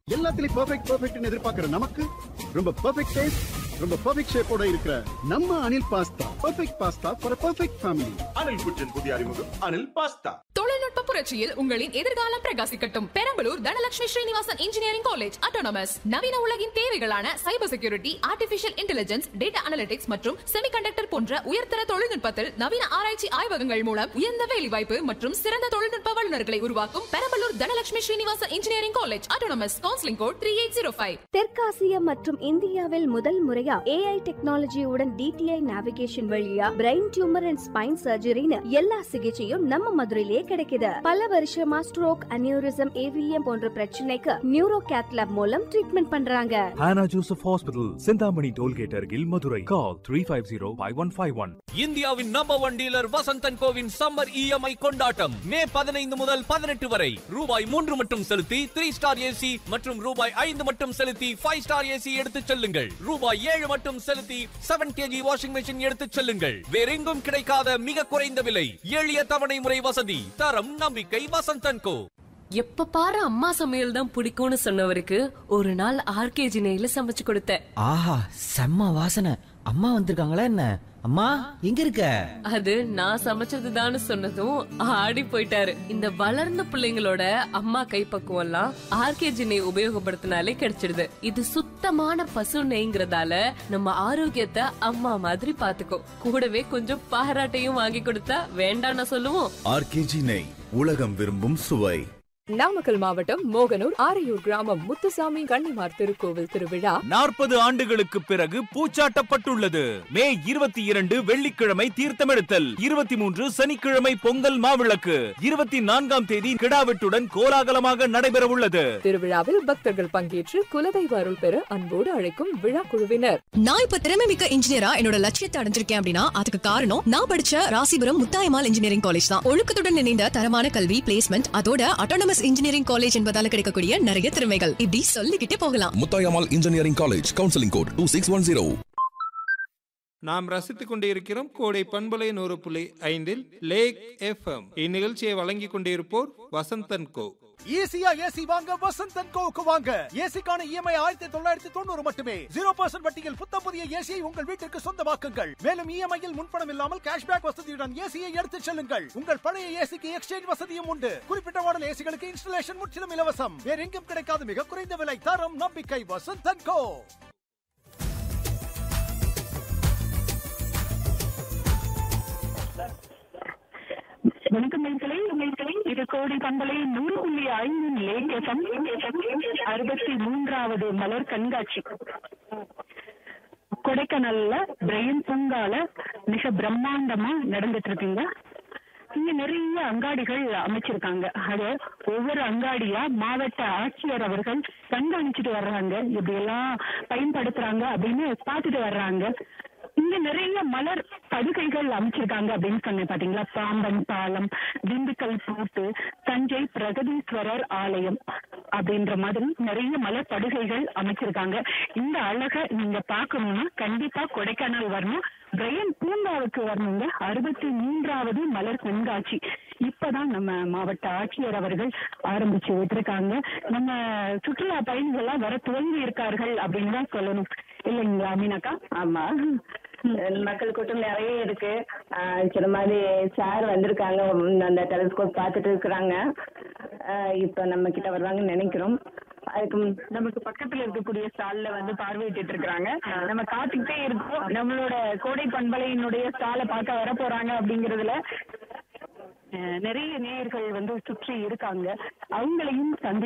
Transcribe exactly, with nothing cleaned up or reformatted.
எல்லாத்துலயும் பெர்ஃபெக்ட் பெர்ஃபெக்ட்னு எதிர்பார்க்கிற நமக்கு ரொம்ப பெர்ஃபெக்ட் டேஸ்ட், ரொம்ப பெர்ஃபெக்ட் ஷேப்போட இருக்கிற நம்ம Anil pasta. Perfect pasta for perfect family. Anil குச்சின் புதிய அறிமுகம் அனில் பாஸ்தா. தொழில்நுட்ப புரட்சியில் உங்களின் எதிர்காலம் பிரகாசிக்கட்டும். Perambalur Dhanalakshmi Srinivasan engineering college autonomous நவீன உலகின் தேவைகளான cyber security, artificial intelligence, data analytics மற்றும் செமிகண்டக்டர் போன்ற உயர்தர தொழில்நுட்பத்தில் நவீன ஆராய்ச்சி ஆய்வகங்கள் மூலம் உயர்ந்த வேலைவாய்ப்பு மற்றும் சிறந்த தொழில்நுட்ப வல்லுநர்களை உருவாக்கும் Perambalur Dhanalakshmi Srinivasan engineering college autonomous. Counselling code three eight zero five. தெற்காசியா மற்றும் இந்தியாவில் முதல் முறையா ஏஐ டெக்னாலஜியுடன் டிடிஐ நேவிகேஷன் வழியா பிரெயின் டியூமர் அண்ட் ஸ்பைன் சர்ஜரின்னு எல்லா சிகிச்சையும் நம்ம மதுரையிலே கிடைக்குது. பல வருஷமா ஸ்ட்ரோக், அனியூரிசம், ஏவிஎம் போன்ற பிரச்சனைக்கு நியூரோ கேத்லாப் மூலம் ட்ரீட்மெண்ட் பண்றாங்க. Hannah Joseph Hospital, Chintamani tollgate அருகில் மதுரை. கால் three five zero five one five one. இந்தியாவின் number one dealer Vasanthan CoWIN summer EMI கொண்டாட்டம் மே பதினைந்து முதல் பதினெட்டு வரை. ரூபாய் மூன்று மட்டும் செலுத்தி த்ரீ ஸ்டார் ஏசி மற்றும் ரூபாய் ஐந்து மட்டும் செலுத்தி ஃபைவ் ஸ்டார் ஏசி எடுத்துச் செல்லுங்கள். ரூபாய் ஏழு மட்டும் செலுத்தி செவன் கேஜி வாஷிங் மெஷின் எடுத்துச் செல்லுங்கள். வேறெங்கும் கிடைக்காத மிக குறைந்த விலை, எளிய தவணை முறை வசதி, தரம், நம்பிக்கை வசந்தன் கோ. எப்ப பாரு அம்மா சமையல் தான் பிடிக்கும்னு சொன்னவருக்கு ஒரு நாள் ஆர்கேஜி நெய்ல சமைச்சு கொடுத்தேன். ஆஹா, செம்ம வாசனை. அம்மா வந்திருக்காங்களா என்ன? அம்மா எங்க இருக்க? அது நான் சமைச்சதுதான்னு சொன்னதும் ஆடி போயிட்டாரு. இந்த வளர்ந்த பிள்ளைங்களோட அம்மா கைப்பக்குவம் எல்லாம் ஆர்கேஜி நெய் உபயோகப்படுத்தினாலே கிடைச்சிடுது. இது சுத்தமான பசு நெய்ங்கிறதால நம்ம ஆரோக்கியத்தை அம்மா மாதிரி பாத்துக்கோ. கூடவே கொஞ்சம் பாராட்டையும் வாங்கி கொடுத்தா வேண்டாம்னு சொல்லுவோம். ஆர்கேஜி நெய், உலகம் விரும்பும் சுவை. நாமக்கல் மாவட்டம் மோகனூர் ஆரையூர் கிராமம் முத்துசாமி கன்னிமார் திருக்கோவில் திருவிழா நாற்பது ஆண்டுகளுக்கு பிறகு பூச்சாட்டப்பட்டுள்ளது. மே இருபத்தி இரண்டு வெள்ளிக்கிழமை தீர்த்தமெடுத்தல், இருபத்தி மூன்று சனிக்கிழமை பொங்கல் மாவிளக்கு, இருபத்தி நான்காம் தேதி கிடாவெட்டுடன் கோலாகலமாக நடைபெற உள்ளது. திருவிழாவில் பக்தர்கள் பங்கேற்று குலதெய்வ அருள் பெற அன்போடு அழைக்கும் விழா குழுவினர். நான் இப்ப திறமை மிக்க இன்ஜினியரா என்னோட லட்சியத்தை அடைஞ்சிருக்கேன் அப்படின்னா அதுக்கு காரணம் நான் படிச்ச ராசிபுரம் முத்தாயம்மாள் இன்ஜினியரிங் காலேஜ் தான். ஒழுக்கத்துடன் இணைந்த தரமான கல்வி, பிளேஸ்மெண்ட், அதோட ஆட்டோனமஸ் இன்ஜினியரிங் காலேஜ் என்பதால கிடைக்கக்கூடிய நிறைய திறமைகள் இப்படி சொல்லிக்கிட்டே போகலாம். Muthayammal engineering college, counselling code two six one zero. நாம் ரசித்துக் கொண்டிருக்கிறோம் கோடை பண்பலை நூறு புள்ளி ஐந்தில் லேக் எஃப்எம். இந்நிகழ்ச்சியை வழங்கிக் கொண்டிருப்போர் வசந்தன் கோ. ஈஸியா ஏசி வாங்க வசந்தன் கோவுக்கு வாங்க. ஏசிக்கான இஎம்ஐ ஆயிரத்தி தொள்ளாயிரத்தி தொண்ணூறு மட்டுமே. ஜீரோ பர்சன்ட் வட்டியில் புத்த புதிய ஏசியை உங்கள் வீட்டிற்கு சொந்தமாக்குங்கள். மேலும் இஎம்ஐயில் முன்பணம் இல்லாமல் கேஷ்பேக் வசதியுடன் ஏசியை எடுத்துச் செல்லுங்கள். உங்கள் பழைய ஏசிக்கு எக்ஸ்சேஞ்ச் வசதியும் உண்டு. குறிப்பிட்ட மாடல் ஏசிகளுக்கு இன்ஸ்டலேஷன் முற்றிலும் இலவசம். வேற எங்கும் கிடைக்காத மிக குறைந்த விலை, தரம், நம்பிக்கை வசந்தன் கோ. வணக்கம் நேயர்களே, இது கோடை பண்பலை நூறு புள்ளி ஐந்து லேக் எஃப்எம் அறுபத்தி மூன்றாவது மலர் கண்காட்சி கொடைக்கானல்ல பிரைன் பூங்கால மிக பிரம்மாண்டமா நடந்துட்டு இருக்குங்க. இங்க நிறைய அங்காடிகள் அமைச்சிருக்காங்க. அது ஒவ்வொரு அங்காடியா மாவட்ட ஆட்சியர் அவர்கள் கண்காணிச்சுட்டு வர்றாங்க. இப்படி எல்லாம் பயன்படுத்துறாங்க அப்படின்னு பார்த்துட்டு வர்றாங்க. இங்க நிறைய மலர் படுகைகள் அமைச்சிருக்காங்க அப்படின்னு சொன்னேன் பாத்தீங்களா. பாம்பன் பாலம், திண்டுக்கல் பூட்டு, தஞ்சை பிரகதீஸ்வரர் ஆலயம் அப்படின்ற மாதிரி நிறைய மலர் படுகைகள் அமைச்சிருக்காங்க. இந்த அழகை நீங்க பாக்கணும்னா கண்டிப்பா கொடைக்கானல் வரணும். பிரைன் பூங்காவுக்கு வரணுங்க. அறுபத்தி மூன்றாவது மலர் கண்காட்சி இப்பதான் நம்ம மாவட்ட ஆட்சியர் அவர்கள் ஆரம்பிச்சு விட்டுருக்காங்க. நம்ம சுற்றுலா பயணிகள் வர துவங்கி இருக்கார்கள் அப்படின்னு தான் சொல்லணும், இல்லைங்களா மீனாக்கா? ஆமா, மக்கள் கூட்டம் நிறைய இருக்கு. சில மாதிரி சார் வந்திருக்காங்க, அந்த டெலிஸ்கோப் பார்த்துட்டு இருக்கிறாங்க. இப்ப நம்ம கிட்ட வருவாங்கன்னு நினைக்கிறோம். அதுக்கு நமக்கு பக்கத்துல இருக்கக்கூடிய ஸ்டால்ல வந்து பார்வையிட்டு இருக்கிறாங்க. நம்ம காத்துக்கிட்டே இருக்கோம் நம்மளோட கோடை பண்பலையினுடைய ஸ்டாலை பார்க்க வர போறாங்க அப்படிங்கறதுல. நிறைய நேயர்கள் வந்து சுற்றி இருக்காங்க. அவங்களையும் சந்தி